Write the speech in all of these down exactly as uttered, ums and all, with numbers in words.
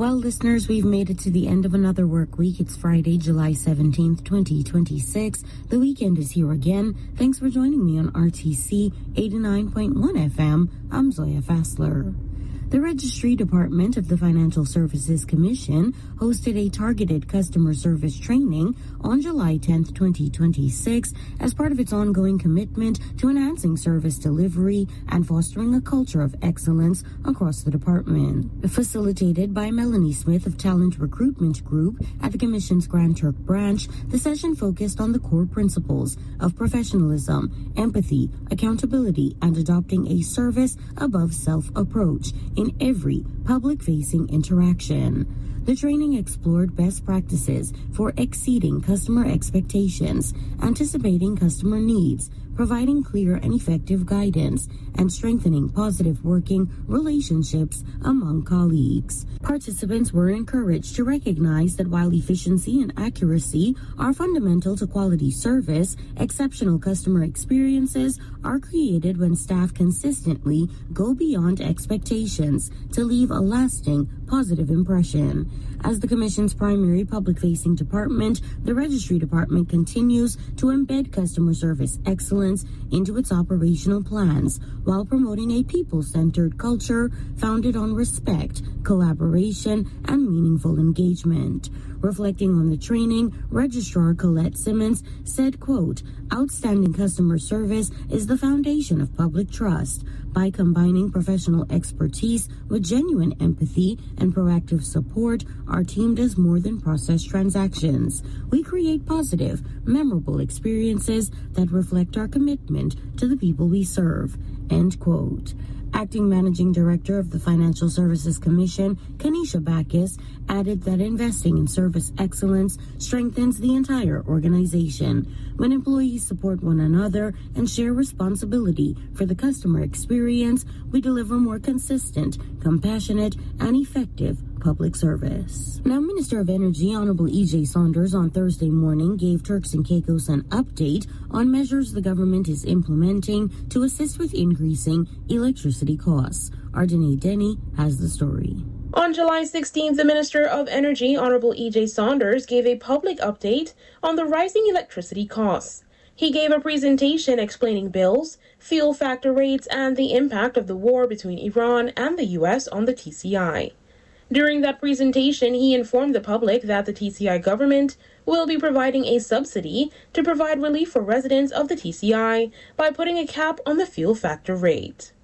Well, listeners, we've made it to the end of another work week. It's Friday, July seventeenth, twenty twenty-six. The weekend is here again. Thanks for joining me on R T C eighty-nine point one F M. I'm Zoya Fassler. The Registry Department of the Financial Services Commission hosted a targeted customer service training on July tenth, twenty twenty-six as part of its ongoing commitment to enhancing service delivery and fostering a culture of excellence across the department. Facilitated by Melanie Smith of Talent Recruitment Group at the Commission's Grand Turk branch, the session focused on the core principles of professionalism, empathy, accountability, and adopting a service above self approach in every public-facing interaction. The training explored best practices for exceeding customer expectations, anticipating customer needs, providing clear and effective guidance, and strengthening positive working relationships among colleagues. Participants were encouraged to recognize that while efficiency and accuracy are fundamental to quality service, exceptional customer experiences are created when staff consistently go beyond expectations to leave a lasting positive impression. As the Commission's primary public-facing department, the Registry Department continues to embed customer service excellence into its operational plans while promoting a people-centered culture founded on respect, collaboration, and meaningful engagement. Reflecting on the training, Registrar Colette Simmons said, quote, "Outstanding customer service is the foundation of public trust. By combining professional expertise with genuine empathy and proactive support, our team does more than process transactions. We create positive, memorable experiences that reflect our commitment to the people we serve." End quote. Acting Managing Director of the Financial Services Commission, Kanisha Bacchus, added that investing in service excellence strengthens the entire organization. When employees support one another and share responsibility for the customer experience, we deliver more consistent, compassionate, and effective public service. Now, Minister of Energy, Honorable E J Saunders, on Thursday morning gave Turks and Caicos an update on measures the government is implementing to assist with increasing electricity costs. Ardene Denny has the story. On July sixteenth, the Minister of Energy, Honorable E J Saunders, gave a public update on the rising electricity costs. He gave a presentation explaining bills, fuel factor rates, and the impact of the war between Iran and the U S on the T C I. During that presentation, he informed the public that the T C I government will be providing a subsidy to provide relief for residents of the T C I by putting a cap on the fuel factor rate.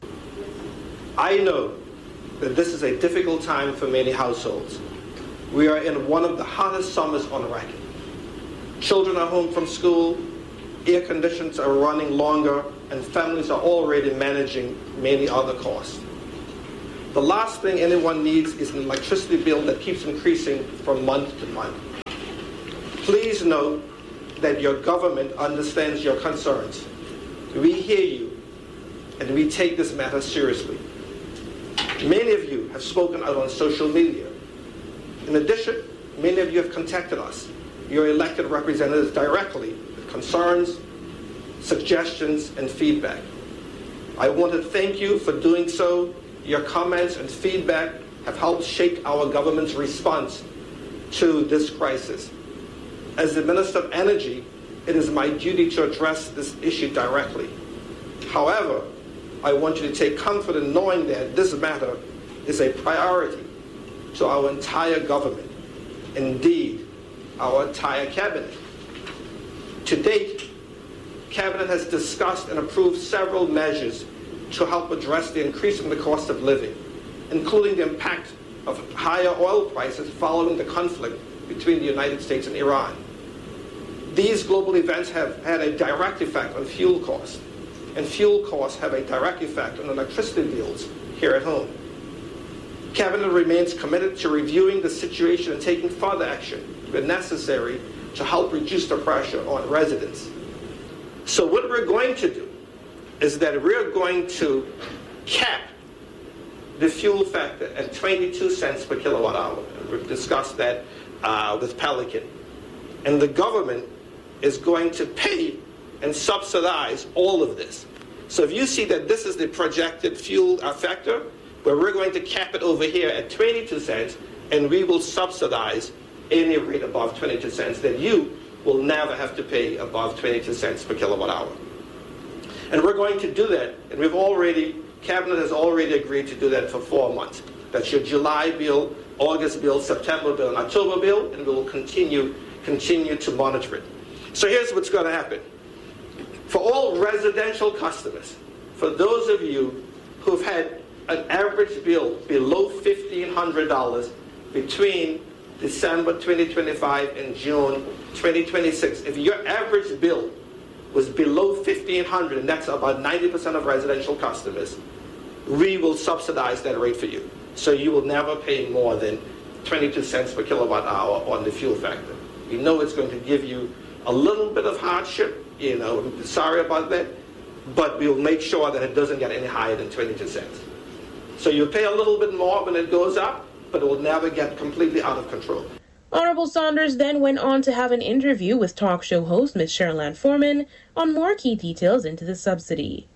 I know that this is a difficult time for many households. We are in one of the hottest summers on record. Children are home from school, air conditions are running longer, and families are already managing many other costs. The last thing anyone needs is an electricity bill that keeps increasing from month to month. Please note that your government understands your concerns. We hear you, and we take this matter seriously. Many of you have spoken out on social media. In addition, many of you have contacted us, your elected representatives, directly with concerns, suggestions, and feedback. I want to thank you for doing so. Your comments and feedback have helped shape our government's response to this crisis. As the Minister of Energy, it is my duty to address this issue directly. However, I want you to take comfort in knowing that this matter is a priority to our entire government, indeed, our entire cabinet. To date, Cabinet has discussed and approved several measures to help address the increase in the cost of living, including the impact of higher oil prices following the conflict between the United States and Iran. These global events have had a direct effect on fuel costs, and fuel costs have a direct effect on electricity bills here at home. Cabinet remains committed to reviewing the situation and taking further action, when necessary, to help reduce the pressure on residents. So what we're going to do is that we're going to cap the fuel factor at twenty-two cents per kilowatt hour. We've discussed that uh, with Pelican. And the government is going to pay and subsidize all of this. So if you see that this is the projected fuel factor, where we're going to cap it over here at twenty-two cents, and we will subsidize any rate above twenty-two cents that you will never have to pay above twenty-two cents per kilowatt hour. And we're going to do that, and we've already, Cabinet has already agreed to do that for four months. That's your July bill, August bill, September bill, and October bill, and we will continue, continue to monitor it. So here's what's going to happen. For all residential customers, for those of you who've had an average bill below fifteen hundred dollars between December twenty twenty-five and June twenty twenty-six, if your average bill was below fifteen hundred dollars, and that's about ninety percent of residential customers, we will subsidize that rate for you. So you will never pay more than twenty-two cents per kilowatt hour on the fuel factor. You know it's going to give you a little bit of hardship, you know, sorry about that, but we'll make sure that it doesn't get any higher than twenty-two cents. So you'll pay a little bit more when it goes up, but it will never get completely out of control. Honorable Saunders then went on to have an interview with talk show host Miz Sherilyn Foreman on more key details into the subsidy.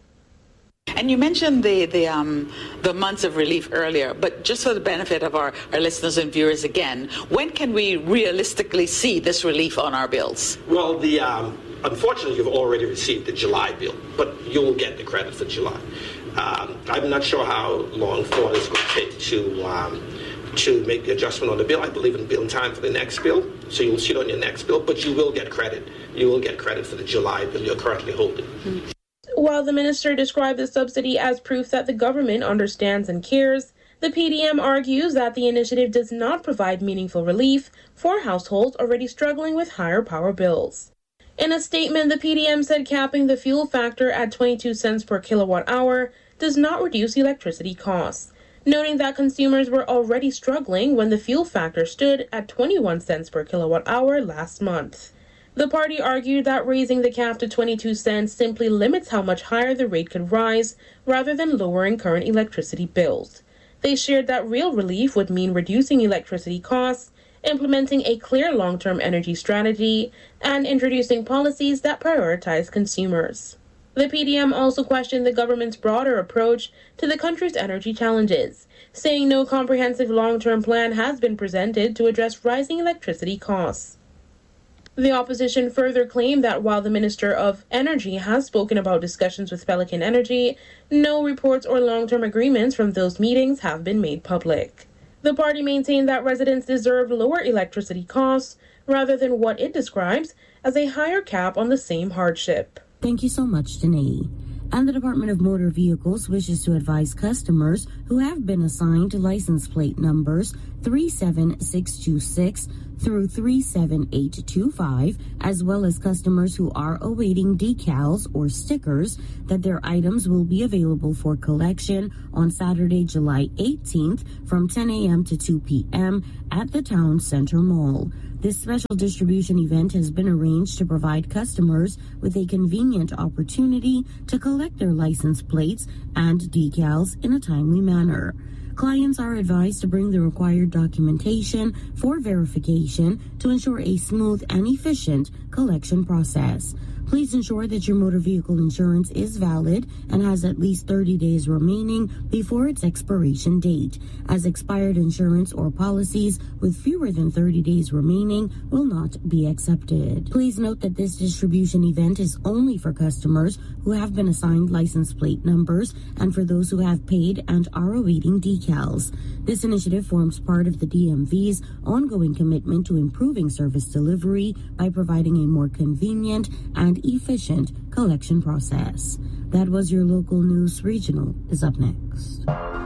And you mentioned the the um, the months of relief earlier, but just for the benefit of our, our listeners and viewers again, when can we realistically see this relief on our bills? Well, the um, unfortunately, you've already received the July bill, but you'll get the credit for July. Um, I'm not sure how long Ford is going to take to um, to make the adjustment on the bill. I believe it'll be in time for the next bill, so you'll see it on your next bill, but you will get credit. You will get credit for the July bill you're currently holding. Mm-hmm. While the minister described the subsidy as proof that the government understands and cares, the P D M argues that the initiative does not provide meaningful relief for households already struggling with higher power bills. In a statement, the P D M said capping the fuel factor at twenty-two cents per kilowatt hour does not reduce electricity costs, noting that consumers were already struggling when the fuel factor stood at twenty-one cents per kilowatt hour last month. The party argued that raising the cap to twenty-two cents simply limits how much higher the rate could rise, rather than lowering current electricity bills. They shared that real relief would mean reducing electricity costs, implementing a clear long-term energy strategy, and introducing policies that prioritize consumers. The P D M also questioned the government's broader approach to the country's energy challenges, saying no comprehensive long-term plan has been presented to address rising electricity costs. The opposition further claimed that while the Minister of Energy has spoken about discussions with Pelican Energy, no reports or long-term agreements from those meetings have been made public. The party maintained that residents deserve lower electricity costs rather than what it describes as a higher cap on the same hardship. Thank you so much, Danae. And the Department of Motor Vehicles wishes to advise customers who have been assigned license plate numbers three seven six two six through three seven eight two five, as well as customers who are awaiting decals or stickers, that their items will be available for collection on Saturday, July eighteenth from ten a.m. to two p.m. at the Town Center Mall. This special distribution event has been arranged to provide customers with a convenient opportunity to collect their license plates and decals in a timely manner. Clients are advised to bring the required documentation for verification to ensure a smooth and efficient collection process. Please ensure that your motor vehicle insurance is valid and has at least thirty days remaining before its expiration date, as expired insurance or policies with fewer than thirty days remaining will not be accepted. Please note that this distribution event is only for customers who have been assigned license plate numbers and for those who have paid and are awaiting decals. This initiative forms part of the D M V's ongoing commitment to improving service delivery by providing a more convenient and efficient collection process. That was your local news. Regional is up next.